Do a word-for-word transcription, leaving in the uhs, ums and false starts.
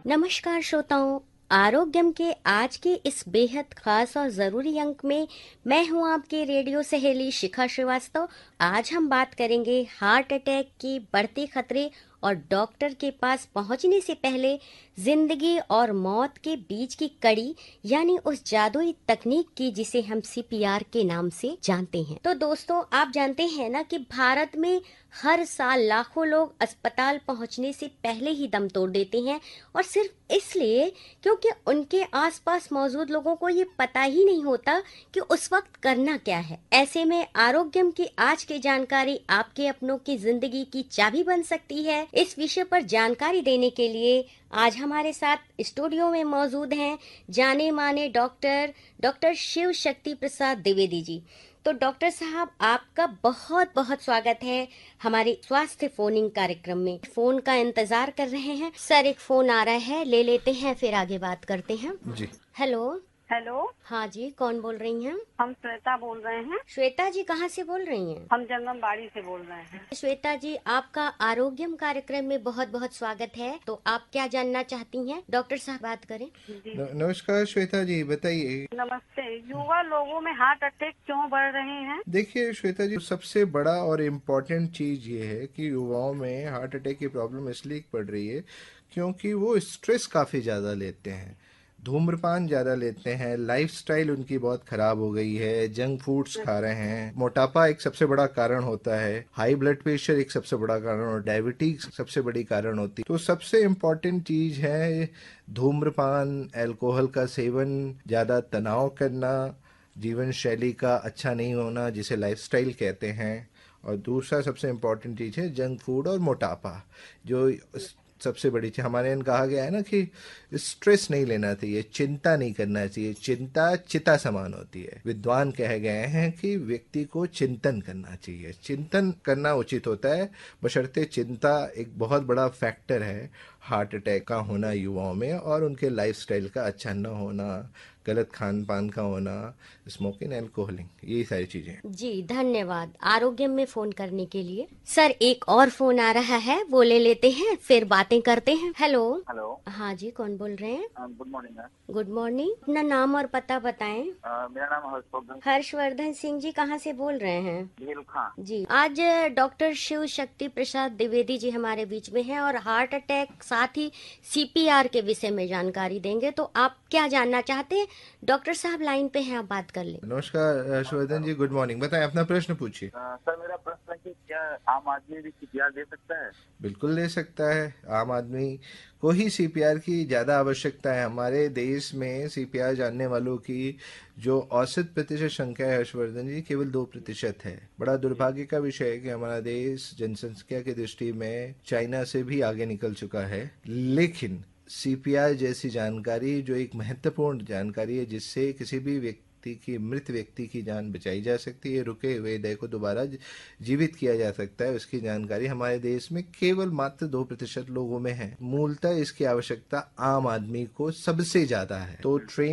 नमस्कार श्रोताओं, आरोग्यम के आज के इस बेहद खास और जरूरी अंक में मैं हूं आपकी रेडियो सहेली शिखा श्रीवास्तव। आज हम बात करेंगे हार्ट अटैक के बढ़ते खतरे और डॉक्टर के पास पहुंचने से पहले जिंदगी और मौत के बीच की कड़ी, यानी उस जादुई तकनीक की जिसे हम सी पी आर के नाम से जानते हैं। तो दोस्तों, आप जानते हैं ना कि भारत में हर साल लाखों लोग अस्पताल पहुंचने से पहले ही दम तोड़ देते हैं, और सिर्फ इसलिए क्योंकि उनके आसपास मौजूद लोगों को ये पता ही नहीं होता कि उस वक्त करना क्या है। ऐसे में आरोग्यम की आज की जानकारी आपके अपनों की जिंदगी की चाबी बन सकती है। इस विषय पर जानकारी देने के लिए आज हमारे साथ स्टूडियो में मौजूद हैं जाने माने डॉक्टर डॉक्टर शिव शक्ति प्रसाद द्विवेदी जी। तो डॉक्टर साहब, आपका बहुत बहुत स्वागत है हमारे स्वास्थ्य फोनिंग कार्यक्रम में। फोन का इंतजार कर रहे हैं। सर, एक फोन आ रहा है, ले लेते हैं, फिर आगे बात करते हैं जी। Hello hello. हाँ जी, कौन बोल रही हैं? हम श्वेता बोल रहे हैं। श्वेता जी, कहाँ से बोल रही हैं? हम जंगमबाड़ी से बोल रहे हैं। श्वेता जी, आपका आरोग्यम कार्यक्रम में बहुत बहुत स्वागत है। तो आप क्या जानना चाहती हैं? डॉक्टर साहब बात करें। नमस्कार श्वेता जी, बताइए। नमस्ते। युवा लोगों में हार्ट अटैक क्यों बढ़ रहे हैं? देखिए श्वेता जी, सबसे बड़ा और इम्पोर्टेंट चीज ये है कि युवाओं में हार्ट अटैक की प्रॉब्लम इसलिए बढ़ रही है क्योंकि वो स्ट्रेस काफी ज्यादा लेते हैं, धूम्रपान ज्यादा लेते हैं, लाइफस्टाइल उनकी बहुत खराब हो गई है, जंक फूड्स खा रहे हैं, मोटापा एक सबसे बड़ा कारण होता है, हाई ब्लड प्रेशर एक सबसे बड़ा कारण, और डायबिटीज सबसे बड़ी कारण होती है। तो सबसे इम्पोर्टेंट चीज है धूम्रपान, अल्कोहल का सेवन, ज्यादा तनाव करना, जीवन शैली का अच्छा नहीं होना जिसे लाइफस्टाइल कहते हैं, और दूसरा सबसे इम्पोर्टेंट चीज है जंक फूड और मोटापा। जो सबसे बड़ी चीज हमारे यहाँ कहा गया है ना कि स्ट्रेस नहीं लेना चाहिए, चिंता नहीं करना चाहिए, चिंता चिता समान होती है। विद्वान कह गए हैं कि व्यक्ति को चिंतन करना चाहिए, चिंतन करना उचित होता है, बशर्ते चिंता एक बहुत बड़ा फैक्टर है हार्ट अटैक का होना युवाओं में, और उनके लाइफस्टाइल का अच्छा न होना, गलत खान पान का होना, स्मोकिंग, अल्कोहलिंग, यही सारी चीजें। जी धन्यवाद आरोग्यम में फोन करने के लिए। सर, एक और फोन आ रहा है, वो ले लेते हैं, फिर बातें करते हैं। Hello hello. हाँ जी, कौन बोल रहे हैं? Good morning ma'am. Good morning. अपना नाम और पता बताएं। मेरा नाम हर्षवर्धन हर्षवर्धन सिंह जी, कहाँ से बोल रहे हैं? ढेलखा। जी, आज डॉक्टर शिव शक्ति प्रसाद द्विवेदी जी हमारे बीच में हैं और हार्ट अटैक साथ ही सी पी आर के विषय में जानकारी देंगे। तो आप क्या जानना चाहते हैं? डॉक्टर साहब लाइन पे हैं, आप बात कर लें। नमस्कार हर्षवर्धन जी, गुड मॉर्निंग। बताएं, अपना प्रश्न पूछिए। सर, मेरा प्रश्न है कि क्या आम आदमी भी सी पी आर दे सकता है? बिल्कुल ले सकता है। आम आदमी को ही सी पी आर की ज़्यादा आवश्यकता है। हमारे देश में सी पी आर जानने वालों की जो औसत प्रतिशत संख्या है हर्षवर्धन जी, केवल दो प्रतिशत है। बड़ा दुर्भाग्य का विषय है कि हमारा देश जनसंख्या की दृष्टि में चाइना से भी आगे निकल चुका है। लेकिन सी पी आर जैसी जानकारी जो एक महत्वपूर्ण जानकारी है, जिससे किसी भी व्यक्ति की मृत व्यक्ति की जान बचाई जा सकती है, रुके हुए हृदय को दोबारा जीवित किया जा सकता है, उसकी जानकारी हमारे देश में केवल मात्र दो प्रतिशत लोगों में है। मूलतः इसकी आवश्यकता आम आदमी को सबसे ज्यादा है। तो ट्रेन